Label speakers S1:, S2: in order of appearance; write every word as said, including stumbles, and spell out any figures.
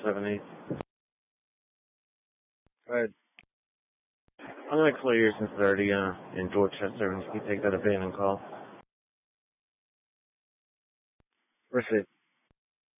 S1: seven eight. Go ahead. I'm going to clear your since thirty uh, in Dorchester, and you can take that abandoned call. Proceed.